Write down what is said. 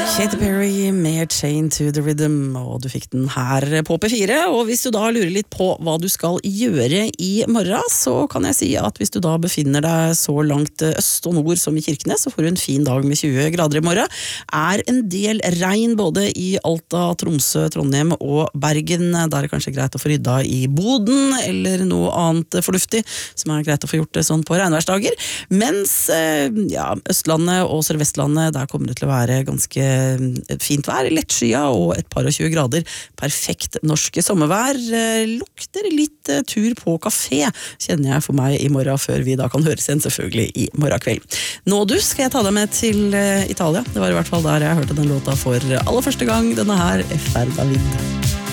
Katy Perry med Chain to the Rhythm, og du fikk den her på P4. Og hvis du da lurer litt på hva du skal gjøre i morgen, så kan jeg si at hvis du da befinner deg så langt øst og nord som i Kirkenes, så får du en fin dag med 20 grader i morgen. Er en del regn både i Alta, Tromsø, Trondheim og Bergen. Da er det kanskje greit å få rydda i boden, eller noe annet fornuftig, som er greit å få gjort det sånn på regnværsdager. Mens Østlandet og Sørvestlandet, der kommer det til å være ganske fint vær, lett skya og et par og 20 grader. Perfekt norske sommervær. Lukter litt tur på kafé, kjenner jeg for meg i morgen, før vi da kan høres igjen selvfølgelig i morgen kveld. Nå du, skal jeg ta deg med til Italia. Det var i hvert fall der jeg hørte den låta for aller første gang. Denne her, F.R. David.